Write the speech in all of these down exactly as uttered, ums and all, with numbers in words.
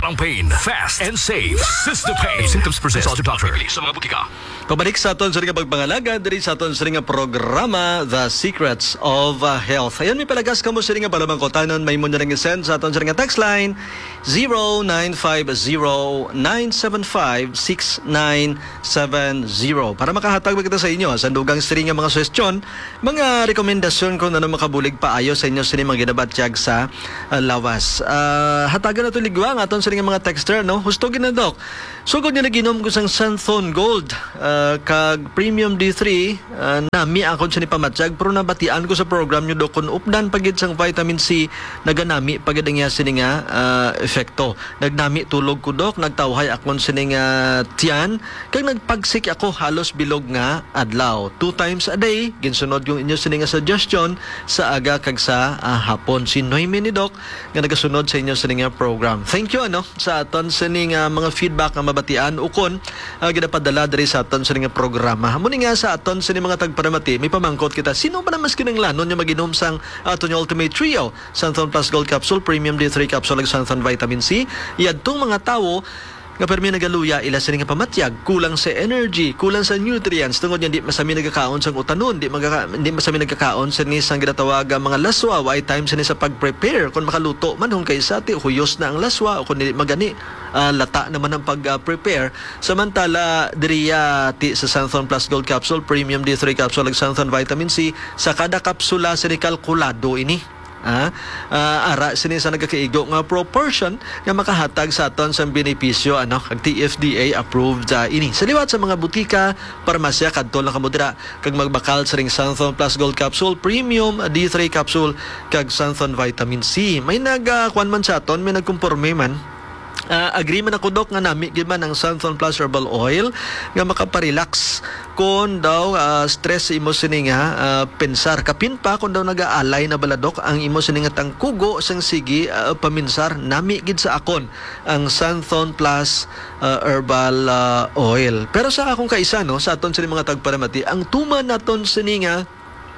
Parang pain. Fast and safe. Sistapain. Symptoms persist. Consult your doctor. Sa mga butika. Pabalik sa aton sa ring pagpangalaga diri sa aton sa ring programa The Secrets of uh, Health. Ayon, may palagas kamo sa ring balamang kotanon, may mo na ring send sa aton sa ring text line zero nine five zero nine seven five six nine seven zero para makahatag kita sa inyo sa dugang string nga mga suggestion, mga rekomendasyon kung ano makabulig paayo sa inyo sa mga ginabatyag sa uh, lawas. Uh, hatagan na to ligwa nga aton sa ring mga texter, no? Husto ginadok. Sugod niya naginom ko sang Santhon Gold uh, kag Premium D three uh, nami akon sa ni pamatyag pero nabatian ko sa program nyo do kun updan pagid sang vitamin C naganami pagid nga sini nga uh, efekto. Nagnami tulog ko dok, nagtawhay akon sini nga tiyan kag nagpagsik ako halos bilog nga adlaw. Two times a day ginsunod yung inyo sini nga suggestion sa aga kag sa uh, hapon. Si Noemi ni Doc nga nagasunod sa inyo sini nga program. Thank you ano sa aton sini nga mga feedback nga mabatian ukon uh, ginapadala diri sa aton sini nga programa. Muni nga sa aton sini mga tagparamati may pamangkot kita. Sino ba na mas kinanglanon nga maginom sang aton uh, Ultimate Trio, Santhon Plus Gold Capsule, Premium D three Capsule ug Santhon Vitamin C. Yadtong mga tawo nga permi nagaluya ila sa nga pamatyag, kulang sa energy, kulang sa nutrients tungod yan di masami nagkakaon sang utanon, di magaka, di masami nagkakaon sa ni sang ginatawag mga laswa, why time sa ni sa pag-prepare kung makaluto man hung kaysa ti huyos na ang laswa o kung di magani uh, lata naman ang pag-prepare. Samantala diriya ti sa Santhon Plus Gold Capsule, Premium D three Capsule ug Santhon Vitamin C, sa kada kapsula sa ni kalkulado ini. Ah, uh, ara sini sa nagkakaigo nga proportion nga makahatag sa aton sa benepisyo ano kag T F D A approved uh, ini sa liwat sa mga butika, parmasya kadto lang kamudra kag magbakal sa ring Santhon Plus Gold Capsule, Premium D three Capsule kag Santhon Vitamin C. May nagkuan man sa aton, may nagkumporme man. Uh, agree man ako dok nga nami giman ang Santhon Plus Herbal Oil nga makaparelax kon daw uh, stress imo sini nga uh, pensar kapin pa kon daw nagaalay na baladok ang imo sini nga tangkugo sang sige uh, paminsar nami gid sa akon ang Santhon Plus uh, Herbal uh, Oil. Pero sa akong kaisa no sa aton sini mga tagparamati ang tuman naton sini nga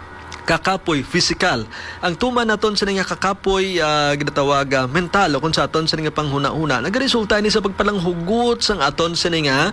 kakapoy physical, ang tuman naton sa nga kakapoy uh, ginatawag uh, mental o kung sa aton sa nga panghuna-huna nagaresulta ni sa pagpalanghugot sang aton sa nga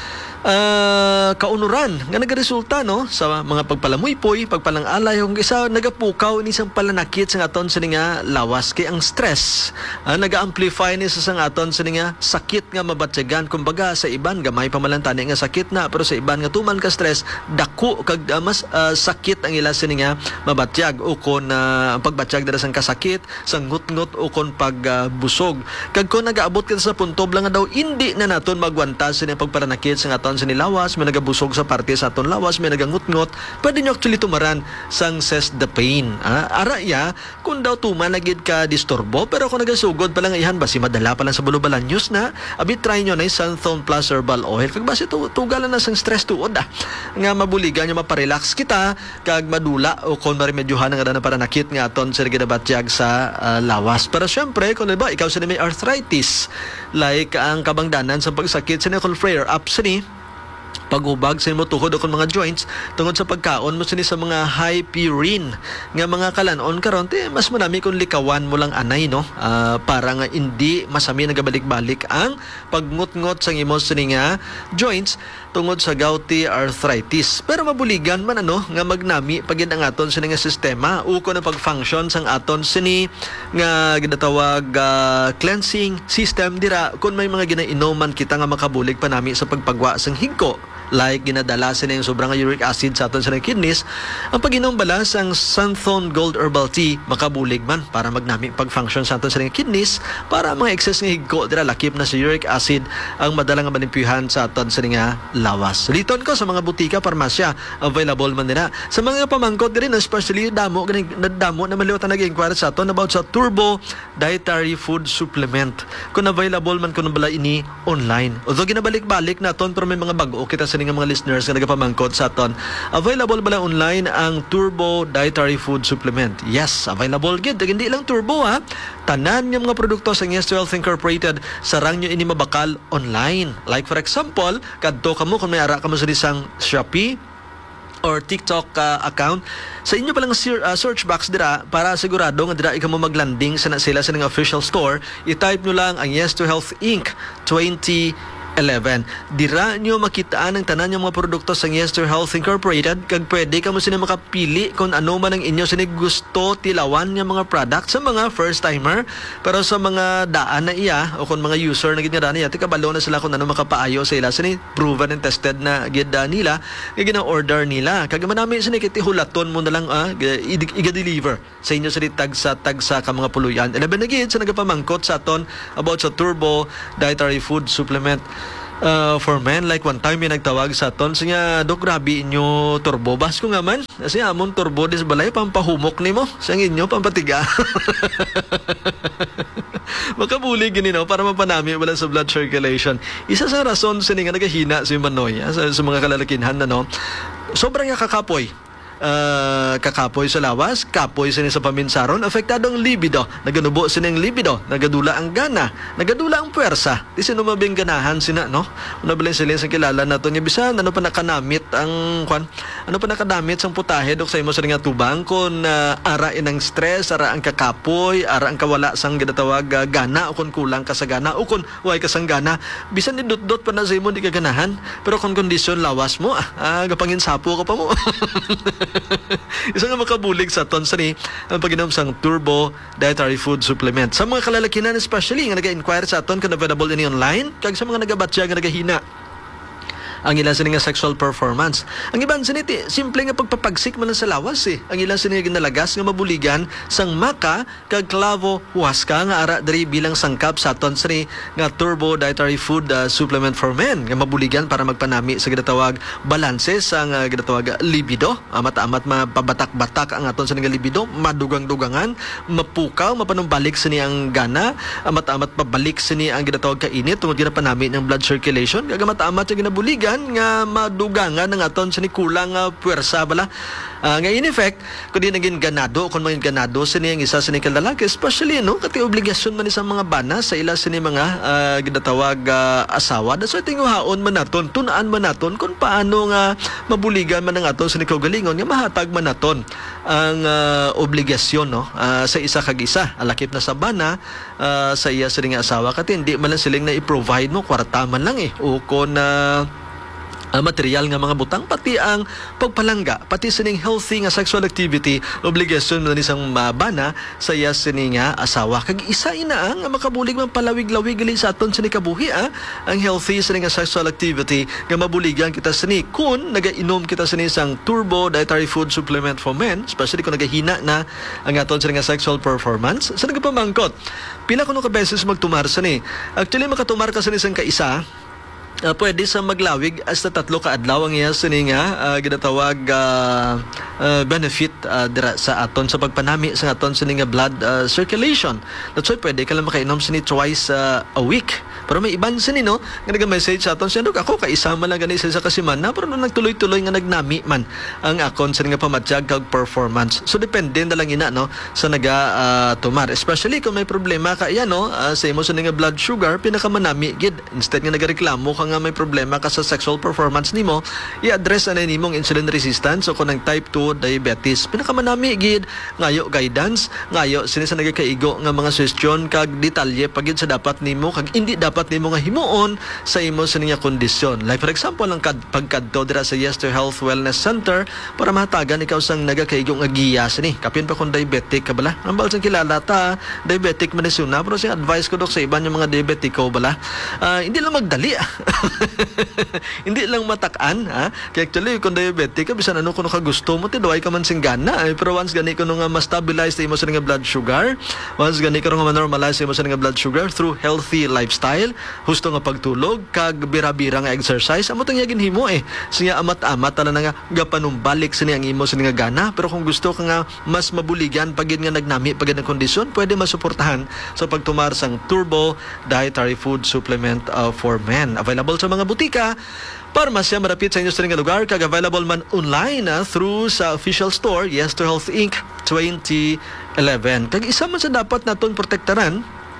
Uh, kaunuran nga nagaresulta no sa mga pagpalamuypoy, pagpalangalay kung isa nagapukaw ni isang palanakit sa aton sa nga lawas kay ang stress uh, naga-amplify ni sa sang aton sa nga sakit nga mabatyagan. Kumbaga sa iban gamay pa malantani nga sakit na pero sa iban nga tuman ka stress dako kag uh, mas uh, sakit ang ila sa nga mabatyag o kon uh, pagbatyag dira sang kasakit sang ngut-ngut o kon pagbusog uh, kag kon nagaabot ka sa punto lang nga daw hindi na naton magwanta sa nga pagpalanakit sa aton sa nilawas, may nagabusog sa parte sa aton lawas, may nagangut-ngut, pwede nyo actually tumaran sang ses the pain. Ah, ara ya, kung daw tuman nagid ka disturbo, pero kung nagasugod pa lang ihan, basi madala pa lang sa bulubalan news na, abit try nyo na yung Santhon Plus Herbal Oil. Kag basi tugalan na sang stress tuod ah. Nga mabuligan nyo, maparelax kita, kag madula, o kung maremedyohan nga na para nakit nga aton sa ginabatyag sa uh, lawas. Pero syempre, kung ba, ikaw sa may arthritis, like ang kabangdanan sa pagsakit, sa nickel flare up sa ni, pag-ubag sa imo tuhod o kung mga joints tungod sa pagkaon mo sini sa mga high purine nga mga kalanon karon te mas manami kung likawan mo lang anay no uh, para nga hindi masami nagabalik-balik ang pagngut-ngut sa imo sini nga joints tungod sa gouty arthritis. Pero mabuligan man ano nga magnami pagid ang aton sini nga sistema uko na pag-function sang aton sini nga ginatawag uh, cleansing system dira kung may mga ginainuman kita nga makabulig pa nami sa pagpagwa sang higko. Like ginadala sa yung sobrang uric acid sa aton sa kidneys, ang pag-inom bala sang Santhon Gold Herbal Tea makabulig man para magnami pag-function sa aton sa kidneys para mga excess nga higko dira lakip na sa uric acid ang madalang malimpyuhan sa aton sa nga lawas. Liton ko sa mga butika, parmasya, available man nila. Sa mga pamangkot din, especially damo ganing damo na maliwat na nag-inquire sa aton about sa Turbo Dietary Food Supplement. Kung available man kuno bala ini online. Although ginabalik-balik naton pero may mga bago kita sa nga mga listeners nga nagapamangkot sa aton. Available bala online ang Turbo Dietary Food Supplement. Yes, available gid. Hindi lang Turbo ha. Tanan nga mga produkto sa Yes Health Incorporated sarang nyo ini mabakal online. Like for example, kadto kamo kung may ara kamo sa isang Shopee or TikTok uh, account, sa inyo palang sir, uh, search box dira para sigurado nga dira ikaw mo maglanding sa na sila sa ng official store, i-type nyo lang ang Yes to Health Incorporated twenty eleven. Dira nyo makitaan ang tanan yung mga produkto sa Yes to Health Incorporated kag pwede ka mo sila makapili kung ano man ang inyo sinig gusto tilawan yung mga product sa mga first timer, pero sa mga daan na iya o kung mga user na gid nga daan iya tikabalo na sila kung ano makapaayo sa ila sini proven and tested na gid uh, nila nga gina-order nila kag manami sini kiti hulaton mo na lang uh, i-deliver sa inyo sa tag sa tag sa ka mga puluyan. eleven na gid sa nagapamangkot sa aton about sa Turbo Dietary Food Supplement Uh, for men. Like one time may nagtawag sa aton siya, Dok, grabe inyo turbo. Bas ko nga man, kasi amon turbo dis balay pampahumok nimo sa inyo pampatiga. Makabulig gini no para mapanami wala sa blood circulation. Isa sa rason sini nga nagahina si Manoy ah, sa, sa mga kalalakinhan na no. Sobrang nga kakapoy. Uh, kakapoy sa lawas, kapoy sini sa paminsaron, apektado ang libido, naganubo sini ang libido, nagadula ang gana, nagadula ang puwersa. Di sino mabing ganahan sina, no? Ano ba lang sila sa kilala nato niya bisan, ano pa nakanamit ang kwan? Ano pa nakadamit sang putahe dok sa imo sa nga tubang kon uh, ara inang stress, ara ang kakapoy, ara ang kawala sang gidatawag uh, gana o kon kulang ka sa gana o kon way ka sang gana, bisan ni dot-dot pa na sa imo di ka ganahan, pero kon kondisyon lawas mo, ah, gapangin sapo ka pa mo. Isa nga makabulig sa aton sa ni ang pag-inom sang Turbo Dietary Food Supplement. Sa mga kalalakinan especially nga naga-inquire sa aton kung available ini online kag sa mga nagabatya nga nagahina ang ilan sini nga sexual performance. Ang iban siniti simple nga pagpapagsik man sa lawas eh. Ang ilan sini nga ginalagas nga mabuligan sang maka kag clavo huasca nga ara diri bilang sangkap sa aton sini nga Turbo Dietary Food uh, Supplement for Men nga mabuligan para magpanami sa ginatawag balanse sa nga ginatawag libido. Amat-amat mapabatak-batak ang aton sini nga libido, madugang-dugangan, mapukaw, mapanumbalik sini ang gana, amat-amat pabalik sini ang ginatawag kainit tungod ginapanami ng blood circulation, kag amat-amat yung ginabuligan nga madugangan ng aton sa ni kulang uh, puwersa bala. Uh, nga in effect, kung di naging ganado, kung maging ganado sa niyang isa sa ni kalalaki, especially, no, kati obligasyon man isang mga bana sa ila sa ni mga uh, ginatawag uh, asawa. So, tinguhaon man naton, tunaan man naton kung paano nga mabuligan man ng aton sa ni kaugalingon, nga mahatag man naton ang uh, obligasyon, no, uh, sa isa kag isa. Alakip na sa bana, uh, sa iya sa ni nga asawa, kati hindi man lang siling na i-provide mo, kwarta man lang eh. O kung uh, Uh, material nga mga butang, pati ang pagpalangga, pati sining healthy nga sexual activity, obligasyon na isang mabana sa iya sining nga asawa. Kag isa ina nga makabulig man palawig-lawig gali sa aton sini kabuhi ah, ang healthy sining nga sexual activity nga mabuligan kita sini kun nagainom kita sini sang Turbo Dietary Food Supplement for Men, especially kung nagahina na ang aton sini nga sexual performance. Sa nagapamangkot, pila kuno ka beses magtumar sini. Actually makatumar ka sini sang kaisa, Uh, pwede sa maglawig hasta tatlo ka adlaw ang iya sini nga uh, ginatawag uh, uh, benefit uh, dira sa aton sa pagpanami sa aton sini nga blood uh, circulation. That's why pwede ka lang makainom sini twice uh, a week. Pero may iban sini no nga naga-message sa aton siya, Dok, ako kaisa man lang gani sa kasimana pero nung nagtuloy-tuloy nga nagnami man ang akon sini nga pamatyag kag performance. So depende na lang ina no sa naga uh, tumar, especially kung may problema ka iya no uh, sa imo sini nga blood sugar pinakamanami gid. Instead nga nagareklamo ka nga may problema ka sa sexual performance nimo, i-address na nimong insulin resistance o kung ng type two diabetes. Pinakamanami gid ngayo guidance, ngayo sini sa nagakaigo nga mga suggestion kag detalye pagid sa dapat nimo kag hindi dapat nimo nga himuon sa imo sa niya kondisyon. Like for example, ang kad pagkadto dira sa Yes to Health Wellness Center para mahatagan ikaw sang nagakaigo nga giya sini. Kapin pa kung diabetic ka bala. Ang balsang kilala ta, diabetic man isuna, pero sing advice ko dok sa iban yung mga diabetiko bala. Uh, hindi lang magdali ah. Hindi lang matakan ha. Kaya actually kung diabetic ka bisan ano kuno ka gusto mo ti duay ka man sing gana eh, pero once gani kuno nga ma-stabilize imo sa nga blood sugar, once gani kuno nga ma-normalize imo sa nga blood sugar through healthy lifestyle, husto nga pagtulog kag bira-bira nga exercise, amo tong yagin himo eh. Siya amat-amat tala na nga gapanumbalik sini ang imo sa nga gana, pero kung gusto ka nga mas mabuligan pagid nga nagnami pagid ang kondisyon, pwede masuportahan sa pagtumar sang Turbo Dietary Food Supplement uh, for Men. Available sa mga butika, parmasya marapit sa inyo sa nga lugar, kag available man online uh, through sa official store Yes to Health Incorporated twenty eleven. Kag isa man sa dapat naton protektaran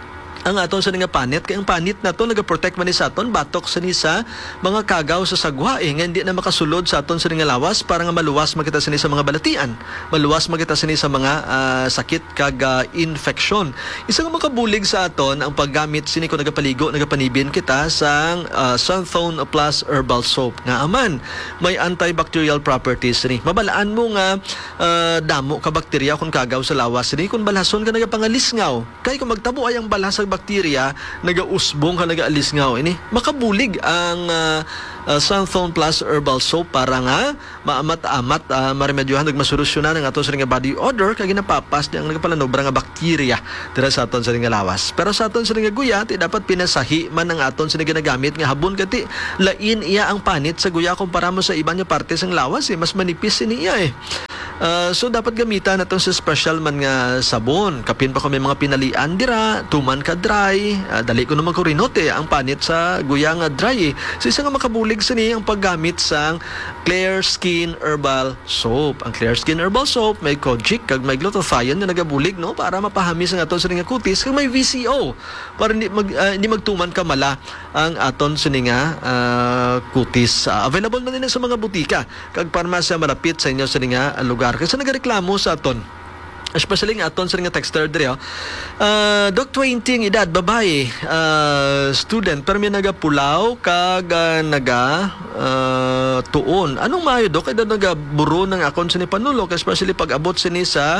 ang aton sa nga panit, kay ang panit na to nagaprotect man ni sa aton batok sa ni sa mga kagaw sa sagwa eh, nga hindi na makasulod sa aton sa nga lawas para nga maluwas makita sa ni sa mga balatian, maluwas makita sa ni sa mga uh, sakit kag uh, infection. Isa nga makabulig sa aton ang paggamit sini ko nagapaligo nagapanibin kita sa uh, Sunthone Plus Herbal Soap nga aman may antibacterial properties ni. Mabalaan mo nga uh, damo ka bakterya kung kagaw sa lawas ni, kung balhason ka nagapangalisngaw kay kung magtabo ay ang balas sa bakterya nagausbong ka nagaalisngaw ini, makabulig ang uh, uh, Sunthone Plus Herbal Soap para nga maamat-amat uh, maremedyohan nagmasolusyonan ang aton sa nga body odor kay ginapapas di ang nagapalanog nga bakterya dira sa aton sa nga lawas. Pero sa aton sa nga guya ti dapat pinasahi man ang aton sa ginagamit nga habon kati lain iya ang panit sa guya kumpara mo sa ibang parte sang lawas eh, mas manipis niya eh. Uh, so dapat gamitan natong sa special man nga sabon. Kapin pa ko may mga pinalian dira, tuman ka dry, uh, dali ko naman kurinote ang panit sa guya nga dry eh. So isa nga makabulig sa ni ang paggamit sang Clear Skin Herbal Soap. Ang Clear Skin Herbal Soap may kojic kag may glutathione na nagabulig no para mapahamis ang aton sa nga kutis kag may V C O para hindi mag uh, hindi magtuman kamala ang aton sa nga uh, kutis. Uh, available man din sa mga butika kag parmasya malapit sa inyo sa nga lugar. Kasi nagareklamo sa aton, especially nga aton sa nga texter diri oh. Uh, Dok twenty ang edad, babae, uh, student, pero may nagapulaw kag uh, naga uh, tuon. Anong maayo Dok? Kaya nagaburo ng akon sa ni panulok, especially pag abot sa ni sa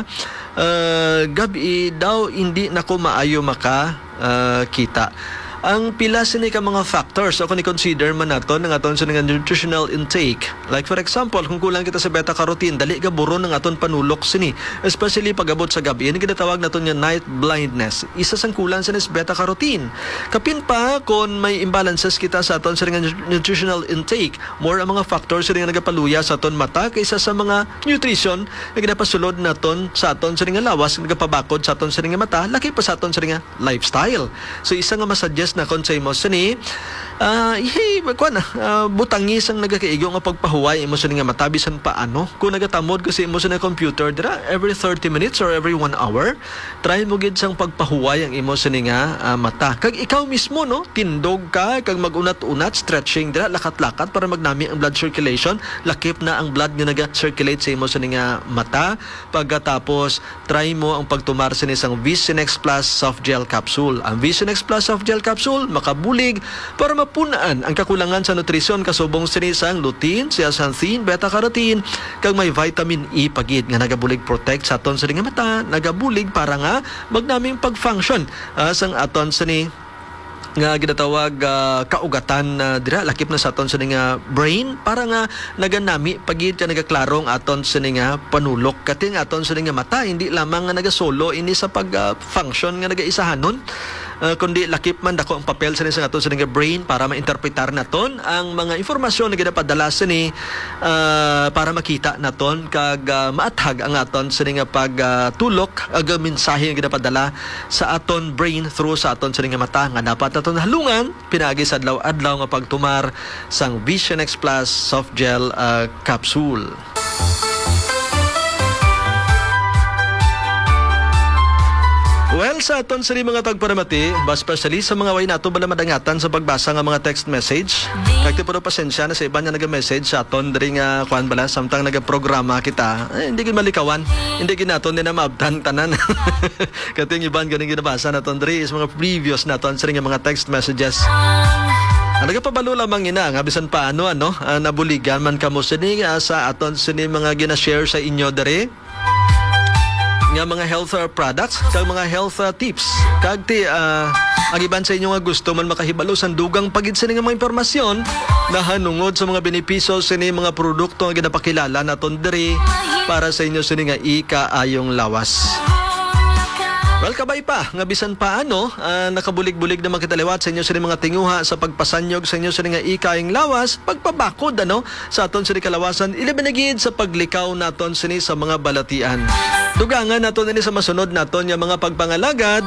uh, gabi daw hindi nako maayo maka uh, kita. Ang pila sini ka mga factors o kung i-consider man naton ng aton sa nga nutritional intake. Like for example, kung kulang kita sa beta-carotene, dali ka buron ng aton panulok sini. Especially pag abot sa gabi. Yan ginatawag naton nga night blindness. Isa sang kulang sini sa beta-carotene. Kapin pa kung may imbalances kita sa aton sa nga nutritional intake, more ang mga factors sini nga nagapaluya sa aton mata kaysa sa mga nutrition na ginapasulod naton sa aton sa nga lawas, nagapabakod sa aton sa nga mata, laki pa sa aton sa nga lifestyle. So isa nga masuggest na konsay mo sa ni uh, hey, kuha na uh, butangis ang nagakaigo nga pagpahuway mo sa nga matabisan paano kung nagatamod kasi mo sa nga computer dira every thirty minutes or every one hour try mo gid sang pagpahuway ang imo sa nga uh, mata kag ikaw mismo no tindog ka kag magunat-unat stretching dira lakat-lakat para magnami ang blood circulation lakip na ang blood nga naga-circulate sa imo sa nga mata pagkatapos try mo ang pagtumar sa isang Visionex Plus soft gel capsule. Ang Visionex Plus soft gel capsule makabulig para mapunaan ang kakulangan sa nutrisyon kasubong sini sang lutein, zeaxanthin, beta-carotene kag may vitamin E pagid nga nagabulig protect sa aton sa nga mata, nagabulig para nga magnaming pag-function uh, sang aton sa ni nga ginatawag uh, kaugatan uh, dira lakip na sa aton sa nga brain para nga naganami pagid ka nagaklarong aton sa nga panulok kati nga aton sa nga mata hindi lamang nga nagasolo ini sa pag uh, function nga nagaisahanon uh, kundi lakip man dako ang papel sa nga aton sa nga brain para mainterpretar naton ang mga informasyon na ginapadala sa ni uh, para makita naton kag uh, maathag ang aton sa nga pagtulok uh, ag mensahe nga ginapadala sa aton brain through sa aton sa nga mata nga dapat aton halungan pinagi sa adlaw-adlaw nga pagtumar sang Visionex Plus soft gel uh, capsule. Well, sa aton sa mga tagparamati, especially sa mga way nato bala madangatan sa pagbasa ng mga text message. Kagti po pasensya na sa iba na naga-message sa aton dari nga kuan bala samtang naga-programa kita. Eh, hindi gid malikawan. Hindi gid naton din na maabtan tanan. Kating iban ganing ginabasa naton dari is mga previous naton sa mga text messages. Ang nagapabalo lamang ina nga bisan paano ano, uh, nabuligan man kamo sini uh, sa aton sini mga gina-share sa inyo dari nga mga health uh, products kag mga health uh, tips kag ti uh, ang iban sa inyo nga gusto man makahibalo sa dugang pagid sa nga mga impormasyon na hanungod sa mga benepisyo sa mga produkto nga ginapakilala naton diri para sa inyo sa nga ikaayong lawas. Well, kabay pa, nga bisan paano, uh, nakabulig-bulig na makitaliwat sa inyo sa mga tinguha sa pagpasanyog sa inyo sa nga ikaing lawas, pagpabakod ano, sa aton sa kalawasan, ilabanagid sa paglikaw naton sini sa mga balatian. Dugangan naton ini sa masunod naton yung mga pagpangalagad,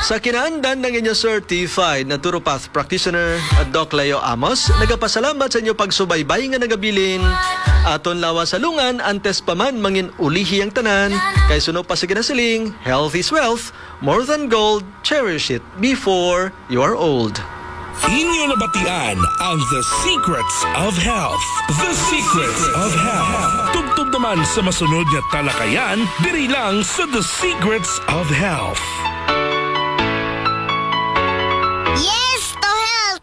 Sa kinaandan ng inyong certified naturopath practitioner at Doc Leo Amos, nagapasalamat sa inyo pagsubaybay nga nagabilin. Aton lawa sa lungan, antes pa man mangin ulihi ang tanan, kay suno pa sa ginasiling, health is wealth, more than gold, cherish it before you are old. Inyo nabatian ang The Secrets of Health. The Secrets of Health. Tugtog naman sa masunod na talakayan, diri lang sa The Secrets of Health. Yes to health!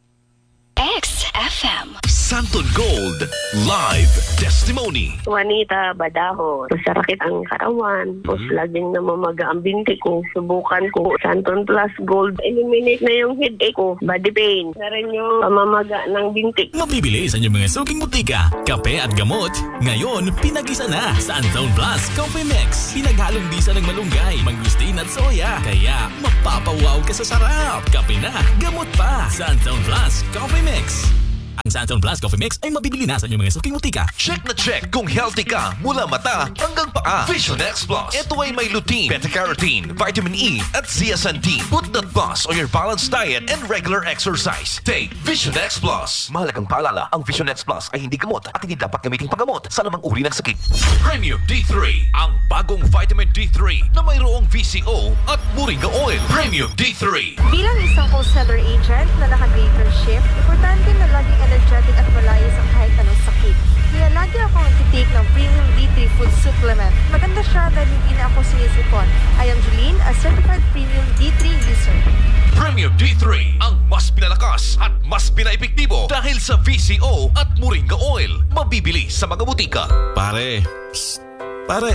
X F M. Santon Gold Live Testimony. Juanita Badaho. Sarakit ang karawan. Tapos laging namamaga ang binti ko. Subukan ko. Santon Plus Gold. Eliminate na yung headache ko. Body pain. Na rin yung pamamaga ng binti. Mabibili sa inyong mga suking butika, kape at gamot. Ngayon, pinag-isa na sa Santon Plus Coffee Mix. Pinaghalong bisa ng malunggay, mangustin at soya. Kaya mapapawaw ka sa sarap. Kape na, gamot pa. Santon Plus Coffee Mix. Ang Santon Plus Coffee Mix ay mabibili na sa inyong mga suking butika. Check na check kung healthy ka mula mata hanggang paa. Vision X Plus. Ito ay may lutein, beta-carotene, vitamin E at zeaxanthin. Put that plus on your balanced diet and regular exercise. Take Vision X Plus. Mahalagang paalala, ang Vision X Plus ay hindi gamot at hindi dapat gamiting panggamot sa namang uri ng sakit. Premium D three, ang bagong vitamin D three na mayroong V C O at moringa oil. Premium D three. Bilang isang wholesaler agent na naka-greater shift, importante na laging energetic at malayo sa kahit anong sakit. Kaya lagi akong nagtitake ng Premium D three Food Supplement. Maganda siya dahil hindi na ako sinisipon. I am Julene, a certified Premium D three user. Premium D three, ang mas pinalakas at mas pinaepektibo dahil sa V C O at moringa oil. Mabibili sa mga butika. Pare, psst, pare.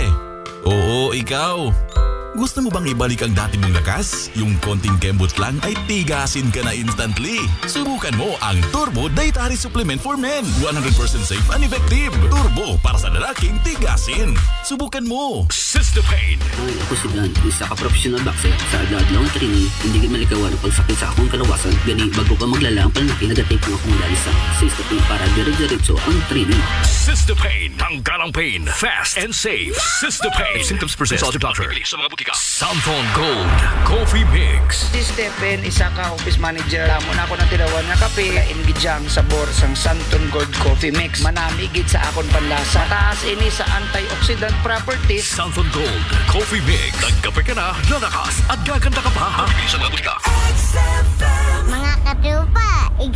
Oo, ikaw. Gusto mo bang ibalik ang dati mong lakas? Yung konting kembot lang ay tigasin ka na instantly. Subukan mo ang Turbo Dietary Supplement for Men. one hundred percent safe and effective. Turbo para sa lalaking tigasin. Subukan mo. Sister Pain. Ay, ako si Dan, isa ka professional boxer. Sa adlaw nga training, hindi ka malikawan ang pagsakit sa akong kalawasan. Gani, bago ka maglala ang palaki, nagatake ang akong dalisa. Sister Pain para dire-diretso ang training. Sister Pain. Tanggalang pain. Fast and safe. Sister Pain. If symptoms persist, consult your doctor. Bibili sa mga butika. Santon Gold Coffee Mix. Si Stephen, isa ka office manager. Lamon ako na tirawan nga kape. Inbidyang sabor sang Santon Gold Coffee Mix. Manamigid sa akon panlasa. Mataas ini sa antioxidant properties. Santon Gold Coffee Mix. Nagkape ka na, lalakas at gaganda ka pa. Mabibili sa mga butika. Mga katupa,